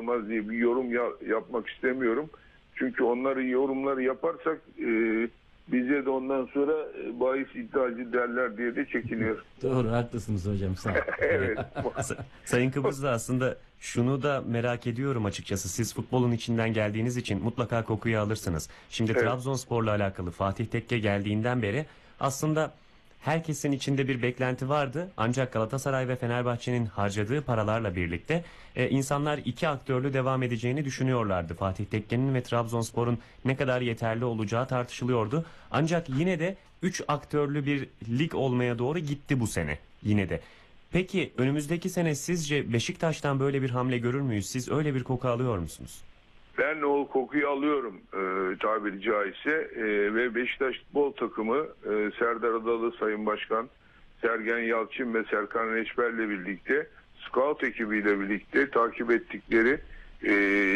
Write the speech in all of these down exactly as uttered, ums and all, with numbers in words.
almaz diye bir yorum ya, yapmak istemiyorum. Çünkü onların yorumları yaparsak e, bize de ondan sonra e, bahis iddiacı derler diye de çekiniyor. Doğru, haklısınız hocam, sağ olun. Evet. Sayın Kıbrıslı, aslında şunu da merak ediyorum açıkçası. Siz futbolun içinden geldiğiniz için mutlaka kokuyu alırsınız. Şimdi Evet. Trabzonspor'la alakalı Fatih Tekke geldiğinden beri aslında herkesin içinde bir beklenti vardı. Ancak Galatasaray ve Fenerbahçe'nin harcadığı paralarla birlikte e, insanlar iki aktörlü devam edeceğini düşünüyorlardı. Fatih Tekke'nin ve Trabzonspor'un ne kadar yeterli olacağı tartışılıyordu. Ancak yine de üç aktörlü bir lig olmaya doğru gitti bu sene yine de. Peki önümüzdeki sene sizce Beşiktaş'tan böyle bir hamle görür müyüz? Siz öyle bir koku alıyor musunuz? Ben o kokuyu alıyorum e, tabiri caizse e, ve Beşiktaş futbol takımı e, Serdar Adalı Sayın Başkan, Sergen Yalçın ve Serkan Reçber'le birlikte Scout ekibiyle birlikte takip ettikleri e,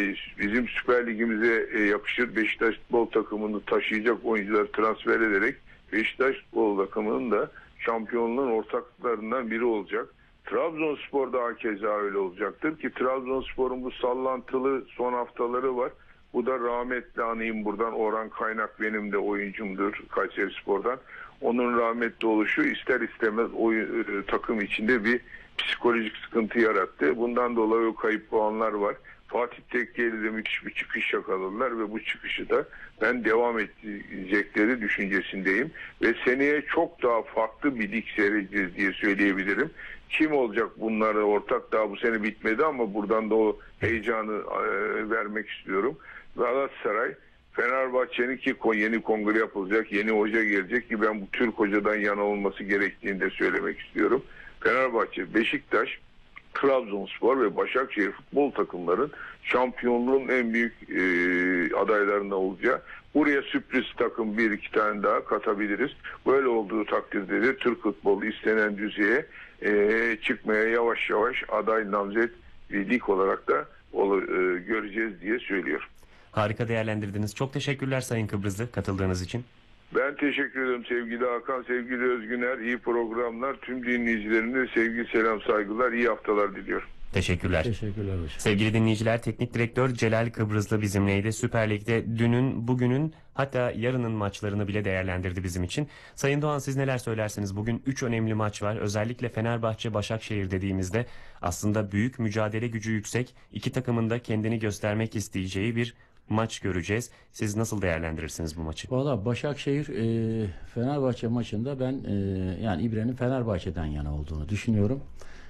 bizim Süper Ligimize e, yapışır Beşiktaş futbol takımını taşıyacak oyuncuları transfer ederek Beşiktaş futbol takımının da şampiyonluğun ortaklarından biri olacak. Trabzonspor'da hakeza öyle olacaktır ki Trabzonspor'un bu sallantılı son haftaları var. Bu da rahmetli anayım buradan, Orhan Kaynak benim de oyuncumdur Kayserispor'dan. Onun rahmetli oluşu ister istemez oyun, e, takım içinde bir psikolojik sıkıntı yarattı. Bundan dolayı o kayıp puanlar var. Fatih Tekke'yle de müthiş bir çıkış yakaladılar ve bu çıkışı da ben devam edecekleri düşüncesindeyim. Ve seneye çok daha farklı bir lig seyredeceğiz diye söyleyebilirim. Kim olacak bunlara ortak, daha bu sene bitmedi ama buradan da o heyecanı e, vermek istiyorum. Galatasaray, Fenerbahçe'nin ki yeni kongre yapılacak, yeni hoca gelecek ki ben bu Türk hocadan yana olması gerektiğini de söylemek istiyorum. Fenerbahçe, Beşiktaş, Trabzonspor ve Başakşehir futbol takımların şampiyonluğun en büyük e, adaylarında olacağı. Buraya sürpriz takım bir iki tane daha katabiliriz. Böyle olduğu takdirde de Türk futbolu istenen düzeye e, çıkmaya yavaş yavaş aday namzet bir lig olarak da ol, e, göreceğiz diye söylüyor. Harika değerlendirdiniz. Çok teşekkürler Sayın Kıbrıslı katıldığınız için. Ben teşekkür ederim sevgili Hakan, sevgili Özgüner. İyi programlar. Tüm dinleyicilerine sevgi, selam, saygılar, iyi haftalar diliyorum. Teşekkürler. Teşekkürler hocam. Sevgili dinleyiciler, teknik direktör Celal Kıbrıslı bizimleydi. Süper Lig'de dünün, bugünün, hatta yarının maçlarını bile değerlendirdi bizim için. Sayın Doğan, siz neler söylersiniz? Bugün üç önemli maç var. Özellikle Fenerbahçe Başakşehir dediğimizde aslında büyük, mücadele gücü yüksek, iki takımın da kendini göstermek isteyeceği bir maç göreceğiz. Siz nasıl değerlendirirsiniz bu maçı? Valla Başakşehir e, Fenerbahçe maçında ben e, yani İbre'nin Fenerbahçe'den yana olduğunu düşünüyorum.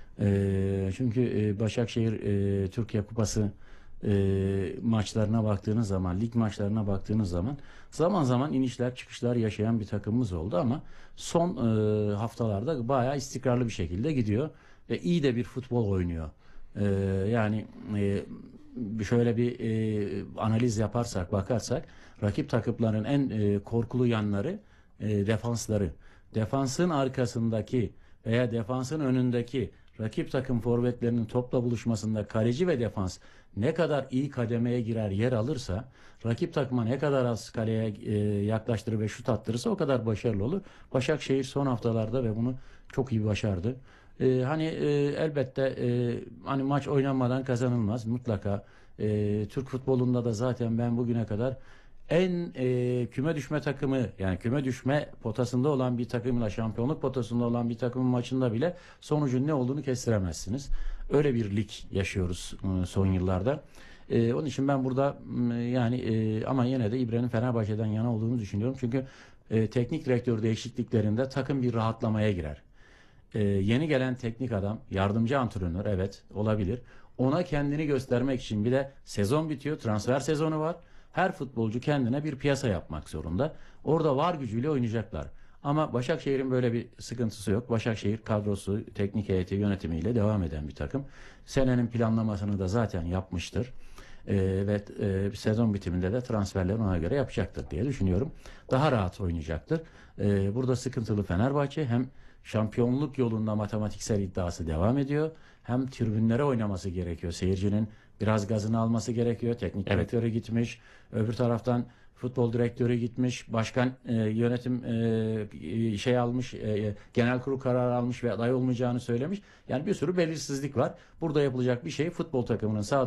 E, çünkü e, Başakşehir e, Türkiye Kupası e, maçlarına baktığınız zaman, lig maçlarına baktığınız zaman zaman zaman inişler çıkışlar yaşayan bir takımımız oldu ama son e, haftalarda bayağı istikrarlı bir şekilde gidiyor ve iyi de bir futbol oynuyor. E, yani e, şöyle bir e, analiz yaparsak, bakarsak rakip takımların en e, korkulu yanları e, defansları. Defansın arkasındaki veya defansın önündeki rakip takım forvetlerinin topla buluşmasında kaleci ve defans ne kadar iyi kademeye girer, yer alırsa, rakip takıma ne kadar az kaleye e, yaklaştırır ve şut attırırsa o kadar başarılı olur. Başakşehir son haftalarda ve bunu çok iyi başardı. Ee, hani e, elbette e, hani maç oynanmadan kazanılmaz mutlaka. E, Türk futbolunda da zaten ben bugüne kadar en e, küme düşme takımı, yani küme düşme potasında olan bir takımla şampiyonluk potasında olan bir takımın maçında bile sonucun ne olduğunu kestiremezsiniz. Öyle bir lig yaşıyoruz e, son yıllarda. E, onun için ben burada e, yani e, ama yine de İbre'nin Fenerbahçe'den yana olduğunu düşünüyorum. Çünkü e, teknik direktör değişikliklerinde takım bir rahatlamaya girer. Ee, yeni gelen teknik adam, yardımcı antrenör, evet olabilir. Ona kendini göstermek için, bir de sezon bitiyor, transfer sezonu var. Her futbolcu kendine bir piyasa yapmak zorunda. Orada var gücüyle oynayacaklar. Ama Başakşehir'in böyle bir sıkıntısı yok. Başakşehir kadrosu, teknik heyeti, yönetimiyle devam eden bir takım. Senenin planlamasını da zaten yapmıştır. Ee, ve e, sezon bitiminde de transferleri ona göre yapacaktır diye düşünüyorum. Daha rahat oynayacaktır. Ee, burada sıkıntılı Fenerbahçe, hem şampiyonluk yolunda matematiksel iddiası devam ediyor, hem tribünlere oynaması gerekiyor. Seyircinin biraz gazını alması gerekiyor. Teknik Evet. direktörü gitmiş. Öbür taraftan futbol direktörü gitmiş. Başkan e, yönetim e, şey almış. E, genel kurul kararı almış ve aday olmayacağını söylemiş. Yani bir sürü belirsizlik var. Burada yapılacak bir şey futbol takımının sağ